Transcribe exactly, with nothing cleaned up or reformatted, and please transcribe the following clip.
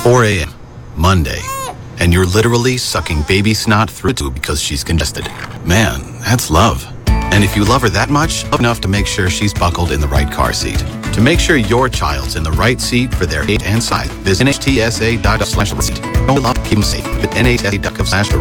four a m Monday, and you're literally sucking baby snot through the tube because she's congested. Man, that's love. And if you love her that much, love enough to make sure she's buckled in the right car seat. To make sure your child's in the right seat for their age and size, visit N H T S A dot gov slash seat. Don't love, keep them safe. At N H T S A dot gov slash